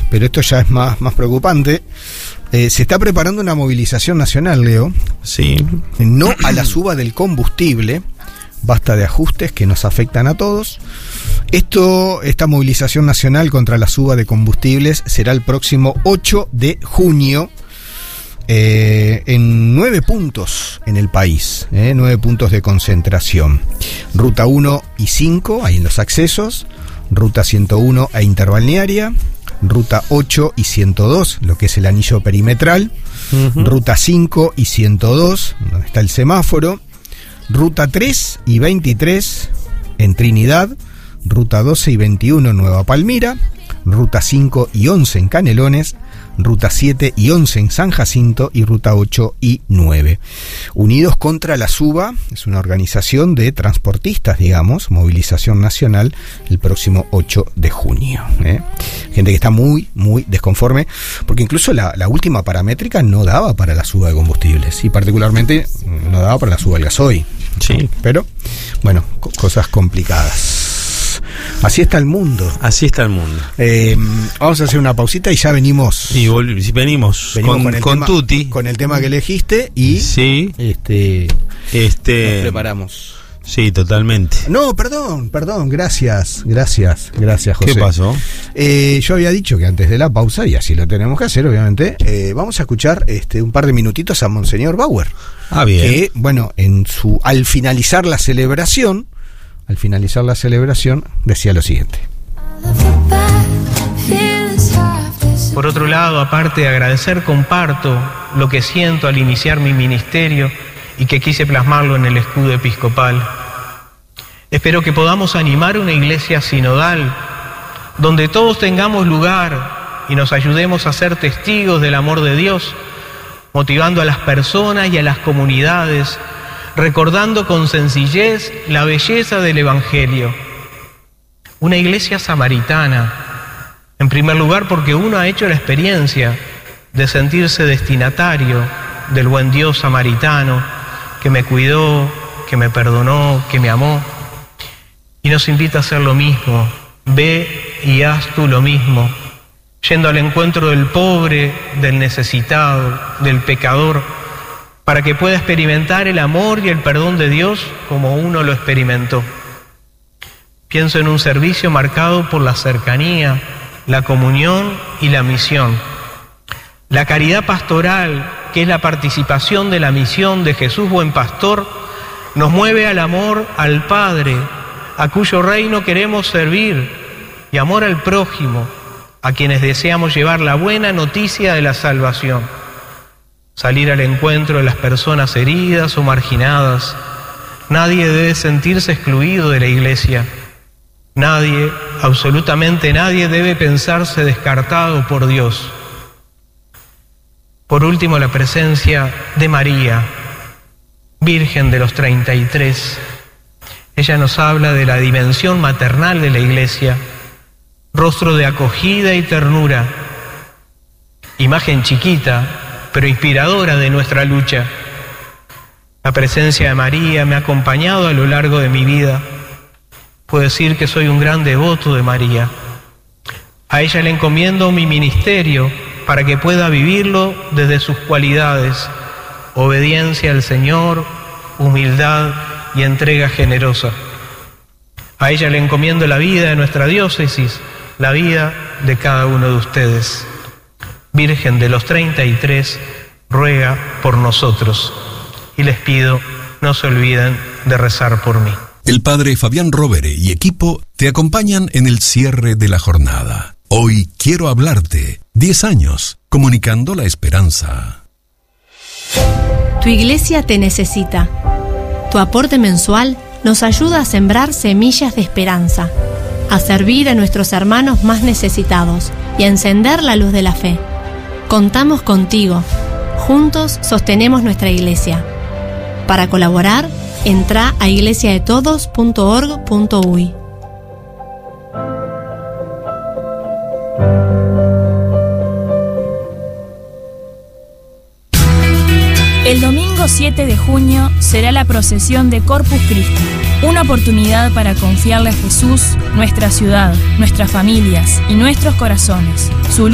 pero esto ya es más preocupante. Se está preparando una movilización nacional, Leo. Sí. No a la suba del combustible. Basta de ajustes que nos afectan a todos. Esta movilización nacional contra la suba de combustibles será el próximo 8 de junio en 9 puntos en el país, 9 puntos de concentración. Ruta 1 y 5, ahí en los accesos. Ruta 101 e interbalnearia. Ruta 8 y 102, lo que es el anillo perimetral. Ruta 5 y 102, donde está el semáforo. Ruta 3 y 23 en Trinidad. Ruta 12 y 21 en Nueva Palmira. Ruta 5 y 11 en Canelones. Ruta 7 y 11 en San Jacinto y Ruta 8 y 9. Unidos contra la suba, es una organización de transportistas, digamos, movilización nacional el próximo 8 de junio. Gente que está muy desconforme, porque incluso la última paramétrica no daba para la suba de combustibles, y particularmente no daba para la suba del gasoil. Sí. Pero, bueno, cosas complicadas. Así está el mundo. Así está el mundo. Vamos a hacer una pausita y ya venimos. Y venimos con Tuti. Con el tema que elegiste y sí. Nos preparamos. Sí, totalmente. No, perdón, gracias, José. ¿Qué pasó? Yo había dicho que antes de la pausa, y así lo tenemos que hacer, obviamente, vamos a escuchar un par de minutitos a Monseñor Bauer. Ah, bien. Que, bueno, al finalizar la celebración, decía lo siguiente. Por otro lado, aparte de agradecer, comparto lo que siento al iniciar mi ministerio y que quise plasmarlo en el escudo episcopal. Espero que podamos animar una iglesia sinodal donde todos tengamos lugar y nos ayudemos a ser testigos del amor de Dios, motivando a las personas y a las comunidades, recordando con sencillez la belleza del Evangelio. Una iglesia samaritana, en primer lugar porque uno ha hecho la experiencia de sentirse destinatario del buen Dios samaritano, que me cuidó, que me perdonó, que me amó, y nos invita a hacer lo mismo. Ve y haz tú lo mismo, yendo al encuentro del pobre, del necesitado, del pecador, para que pueda experimentar el amor y el perdón de Dios como uno lo experimentó. Pienso en un servicio marcado por la cercanía, la comunión y la misión. La caridad pastoral, que es la participación de la misión de Jesús Buen Pastor, nos mueve al amor al Padre, a cuyo reino queremos servir, y amor al prójimo, a quienes deseamos llevar la buena noticia de la salvación. Salir al encuentro de las personas heridas o marginadas. Nadie debe sentirse excluido de la iglesia. Nadie, absolutamente nadie, debe pensarse descartado por Dios. Por último, la presencia de María, Virgen de los 33. Ella nos habla de la dimensión maternal de la iglesia, rostro de acogida y ternura, imagen chiquita, pero inspiradora de nuestra lucha. La presencia de María me ha acompañado a lo largo de mi vida. Puedo decir que soy un gran devoto de María. A ella le encomiendo mi ministerio para que pueda vivirlo desde sus cualidades: obediencia al Señor, humildad y entrega generosa. A ella le encomiendo la vida de nuestra diócesis, la vida de cada uno de ustedes. Virgen de los 33, ruega por nosotros. Y les pido, no se olviden de rezar por mí. El padre Fabián Rovere y equipo te acompañan en el cierre de la jornada. Hoy quiero hablarte. 10 años, comunicando la esperanza. Tu iglesia te necesita. Tu aporte mensual nos ayuda a sembrar semillas de esperanza, a servir a nuestros hermanos más necesitados y a encender la luz de la fe. Contamos contigo. Juntos sostenemos nuestra iglesia. Para colaborar, entra a iglesiadetodos.org.uy. El domingo 7 de junio será la procesión de Corpus Christi, una oportunidad para confiarle a Jesús nuestra ciudad, nuestras familias y nuestros corazones. Su